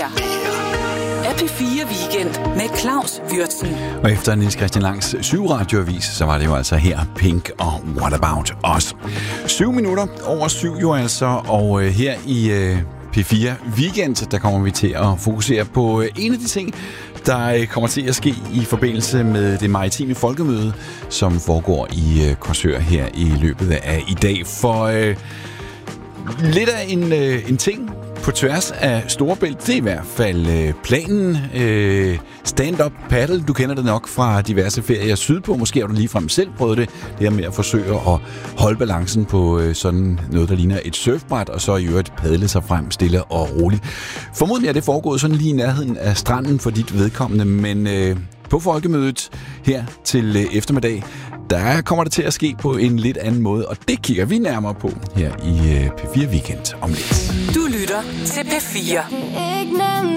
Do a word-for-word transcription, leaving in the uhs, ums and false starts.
her er P fire Weekend med Claus Würtzen. Og efter Niels Christian Langs syv radioavis, så var det jo altså her Pink og What About Us. Syv minutter over syv jo altså, og øh, her i øh, P fire Weekend, der kommer vi til at fokusere på øh, en af de ting, der øh, kommer til at ske i forbindelse med det maritime folkemøde, som foregår i øh, Korsør her i løbet af i dag. For øh, lidt af en, øh, en ting på tværs af Storebælt, det er i hvert fald øh, planen. Øh, stand-up paddle, du kender det nok fra diverse ferier sydpå. Måske har du ligefrem selv prøvet det. Det her med at forsøge at holde balancen på øh, sådan noget, der ligner et surfbræt, og så i øvrigt padle sig frem stille og roligt. Formodentlig er det foregået sådan lige i nærheden af stranden for dit vedkommende, men øh, på folkemødet her til øh, eftermiddag, der kommer det til at ske på en lidt anden måde, og det kigger vi nærmere på her i øh, P fire Weekend om lidt. Du lytter til P fire.